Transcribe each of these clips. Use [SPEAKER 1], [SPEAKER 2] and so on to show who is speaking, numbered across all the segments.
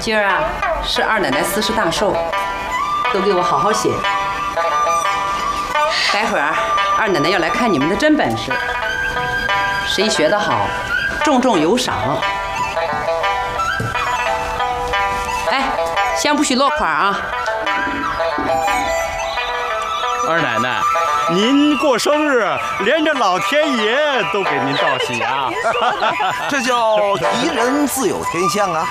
[SPEAKER 1] 今儿啊是二奶奶40大寿，都给我好好写。待会儿二奶奶要来看你们的真本事，谁学得好，重重有赏。哎，先不许落款啊！
[SPEAKER 2] 二奶奶，您过生日，连这老天爷都给您道喜啊！
[SPEAKER 3] 这叫吉人自有天相啊！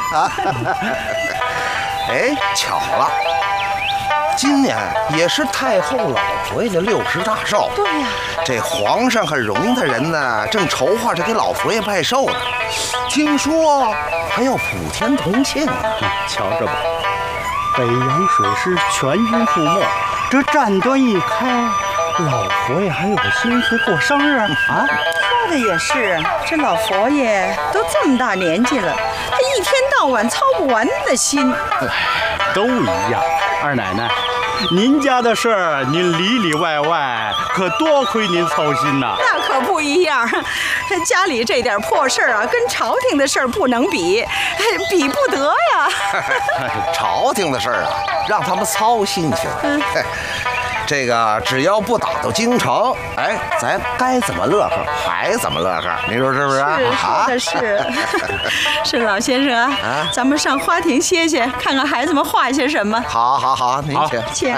[SPEAKER 3] 哎，巧了，今年也是太后老佛爷的60大寿。
[SPEAKER 4] 对呀，
[SPEAKER 3] 这皇上和荣大人呢，正筹划着给老佛爷拜寿呢。听说还要普天同庆呢。
[SPEAKER 2] 瞧着吧，北洋水师全军覆没，这战端一开，老佛爷还有心思过生日啊？
[SPEAKER 4] 说的也是，这老佛爷都这么大年纪了，他一天到晚操不完的心。
[SPEAKER 2] 都一样。二奶奶，您家的事儿，您里里外外可多亏您操心呐。
[SPEAKER 4] 那可不一样，家里这点破事儿啊，跟朝廷的事儿不能比，比不得呀。
[SPEAKER 3] 朝廷的事儿啊，让他们操心去了。这个只要不打到京城，哎，咱该怎么乐呵还怎么乐呵，你说是不是？
[SPEAKER 4] 说的是。是老先生啊，咱们上花亭歇歇，看看孩子们画些什么。
[SPEAKER 3] 好，您
[SPEAKER 4] 请。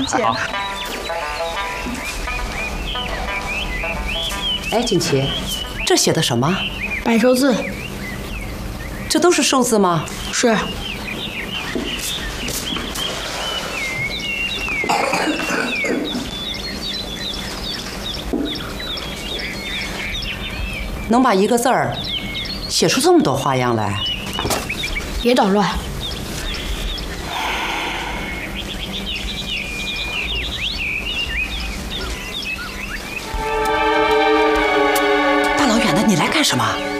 [SPEAKER 1] 哎，锦旗，这写的什么？
[SPEAKER 5] 百寿字。
[SPEAKER 1] 这都是寿字吗？
[SPEAKER 5] 是。
[SPEAKER 1] 能把一个字儿写出这么多花样来？
[SPEAKER 5] 别捣乱。
[SPEAKER 1] 大老远的，你来干什么？